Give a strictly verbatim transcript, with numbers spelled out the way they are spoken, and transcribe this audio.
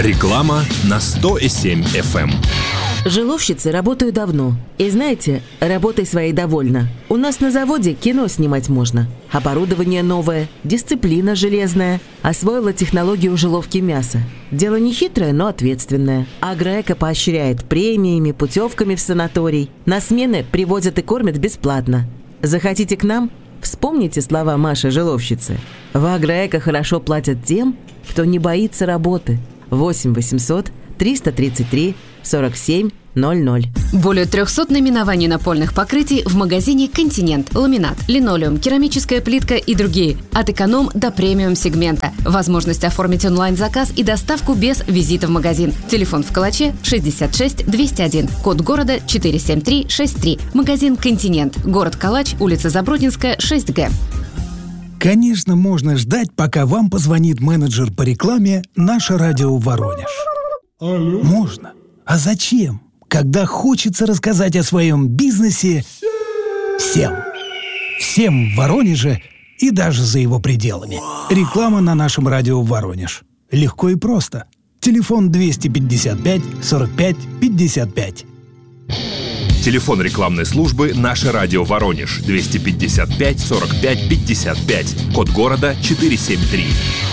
Реклама на сто семь эф эм. Жиловщицы работаю давно. И знаете, работой своей довольна. У нас на заводе кино снимать можно. Оборудование новое, дисциплина железная. Освоила технологию жиловки мяса. Дело не хитрое, но ответственное. Агроэко поощряет премиями, путевками в санаторий. На смены привозят и кормят бесплатно. Захотите к нам? Вспомните слова Маши Жиловщицы. В Агроэко хорошо платят тем, кто не боится работы. восемь восемьсот триста тридцать три сорок семь ноль ноль. Более трехсот наименований напольных покрытий в магазине «Континент». Ламинат, линолеум, керамическая плитка и другие. От эконом до премиум сегмента. Возможность оформить онлайн-заказ и доставку без визита в магазин. Телефон в Калаче шестьдесят шесть двести один. Код города четыре семь три шесть три. Магазин «Континент». Город Калач, улица Забродинская, шесть Г. Конечно, можно ждать, пока вам позвонит менеджер по рекламе «Наше радио Воронеж». Алло. Можно. А зачем? Когда хочется рассказать о своем бизнесе всем. Всем в Воронеже и даже за его пределами. Реклама на нашем радио Воронеж. Легко и просто. Телефон двести пятьдесят пять сорок пять пятьдесят пять. Телефон рекламной службы «Наше радио Воронеж» двести пятьдесят пять сорок пять пятьдесят пять. Код города четыре семь три.